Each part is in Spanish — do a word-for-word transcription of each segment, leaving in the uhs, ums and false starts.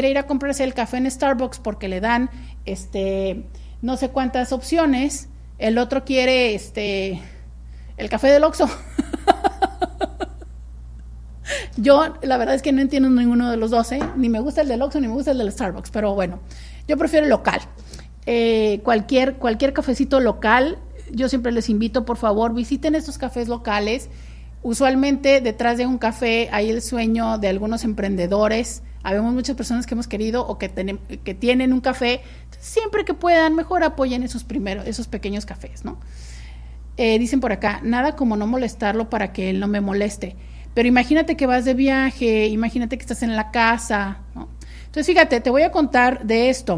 quiere ir a comprarse el café en Starbucks porque le dan este no sé cuántas opciones, el otro quiere este el café del Oxxo. Yo la verdad es que no entiendo ninguno de los dos, ¿eh? Ni me gusta el del Oxxo ni me gusta el del Starbucks, pero bueno, yo prefiero el local. Eh, cualquier, cualquier cafecito local, yo siempre les invito, por favor, visiten estos cafés locales. Usualmente detrás de un café hay el sueño de algunos emprendedores. Habemos muchas personas que hemos querido o que, ten, que tienen un café. Siempre que puedan, mejor apoyen esos primeros, esos pequeños cafés, ¿no? Eh, dicen por acá, nada como no molestarlo para que él no me moleste. Pero imagínate que vas de viaje, imagínate que estás en la casa, ¿no? Entonces, fíjate, te voy a contar de esto.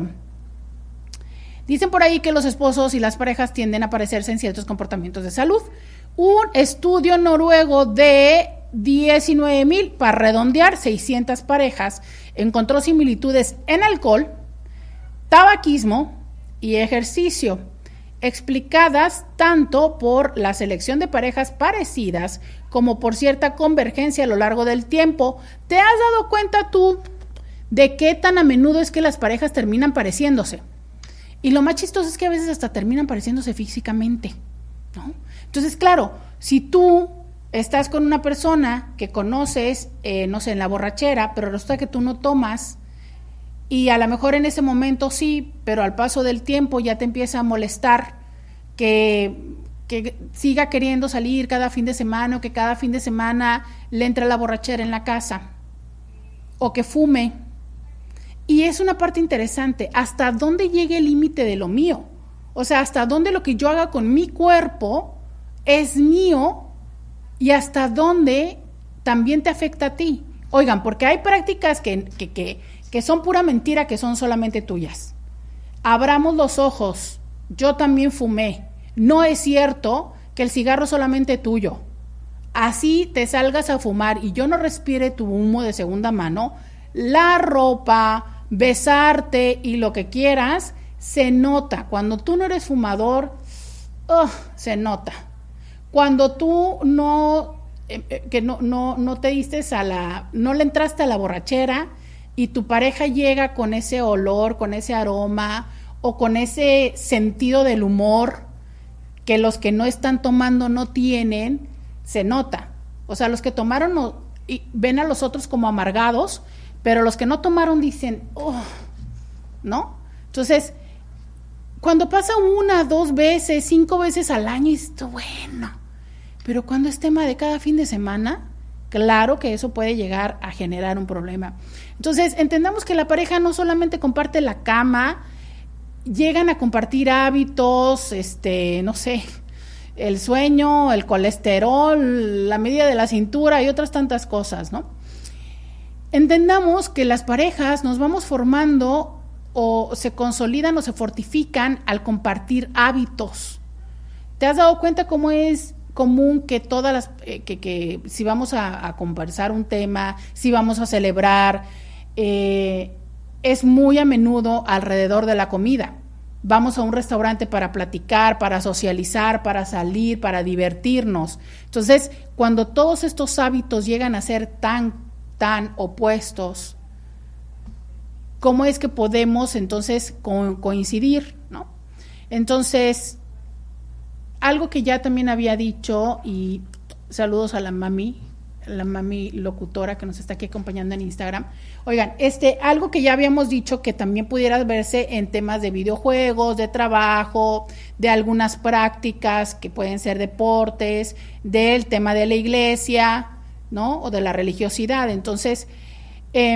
Dicen por ahí que los esposos y las parejas tienden a parecerse en ciertos comportamientos de salud. Un estudio noruego de diecinueve mil, para redondear, seiscientas parejas, encontró similitudes en alcohol, tabaquismo y ejercicio, explicadas tanto por la selección de parejas parecidas como por cierta convergencia a lo largo del tiempo. ¿Te has dado cuenta tú de qué tan a menudo es que las parejas terminan pareciéndose? Y lo más chistoso es que a veces hasta terminan pareciéndose físicamente, ¿no? Entonces, claro, si tú estás con una persona que conoces, eh, no sé, en la borrachera, pero resulta que tú no tomas, y a lo mejor en ese momento sí, pero al paso del tiempo ya te empieza a molestar que, que siga queriendo salir cada fin de semana, o que cada fin de semana le entre la borrachera en la casa, o que fume. Y es una parte interesante, ¿hasta dónde llegue el límite de lo mío? O sea, ¿hasta dónde lo que yo haga con mi cuerpo es mío y hasta dónde también te afecta a ti? Oigan, porque hay prácticas que, que, que, que son pura mentira, que son solamente tuyas. Abramos los ojos, yo también fumé. No es cierto que el cigarro es solamente tuyo. Así te salgas a fumar y yo no respire tu humo de segunda mano, la ropa, besarte y lo que quieras, se nota. Cuando tú no eres fumador, oh, se nota. Cuando tú no, eh, que no, no, no te diste a la, no le entraste a la borrachera y tu pareja llega con ese olor, con ese aroma o con ese sentido del humor que los que no están tomando no tienen, se nota. O sea, los que tomaron no, y ven a los otros como amargados, pero los que no tomaron dicen, oh, ¿no? Entonces, cuando pasa una, dos veces, cinco veces al año, es bueno. Pero cuando es tema de cada fin de semana, claro que eso puede llegar a generar un problema. Entonces, entendamos que la pareja no solamente comparte la cama, llegan a compartir hábitos, este, no sé, el sueño, el colesterol, la medida de la cintura y otras tantas cosas, ¿no? Entendamos que las parejas nos vamos formando o se consolidan o se fortifican al compartir hábitos. ¿Te has dado cuenta cómo es común que todas las, eh, que, que si vamos a, a conversar un tema, si vamos a celebrar, eh, es muy a menudo alrededor de la comida? Vamos a un restaurante para platicar, para socializar, para salir, para divertirnos. Entonces, cuando todos estos hábitos llegan a ser tan tan opuestos, ¿cómo es que podemos entonces co- coincidir, ¿no? Entonces, algo que ya también había dicho, y saludos a la mami, la mami locutora que nos está aquí acompañando en Instagram. Oigan, este, algo que ya habíamos dicho que también pudiera verse en temas de videojuegos, de trabajo, de algunas prácticas que pueden ser deportes, del tema de la iglesia, ¿no? O de la religiosidad. Entonces, eh,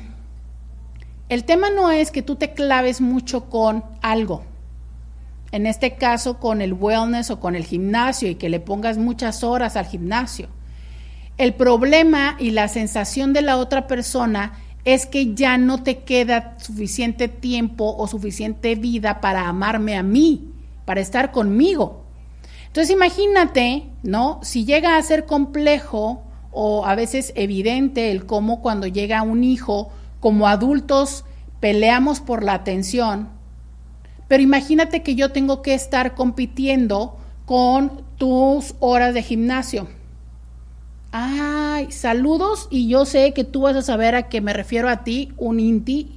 el tema no es que tú te claves mucho con algo, en este caso con el wellness o con el gimnasio, y que le pongas muchas horas al gimnasio. El problema y la sensación de la otra persona es que ya no te queda suficiente tiempo o suficiente vida para amarme a mí, para estar conmigo. Entonces imagínate, ¿no? Si llega a ser complejo o a veces evidente el cómo cuando llega un hijo, como adultos peleamos por la atención, pero imagínate que yo tengo que estar compitiendo con tus horas de gimnasio. Ay, saludos, y yo sé que tú vas a saber a qué me refiero a ti, un inti,